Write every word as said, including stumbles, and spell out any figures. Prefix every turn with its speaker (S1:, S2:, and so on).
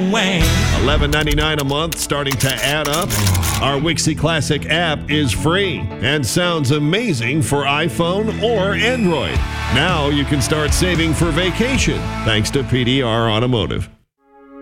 S1: wang.
S2: eleven ninety-nine a month, starting to add up. Our Wixie Classic app is free and sounds amazing for iPhone or Android. Now you can start saving for vacation thanks to P D R Automotive.